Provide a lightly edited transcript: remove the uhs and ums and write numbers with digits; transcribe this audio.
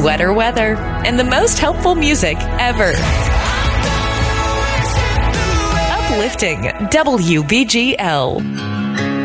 sweater weather, and the most helpful music ever. Uplifting WBGL.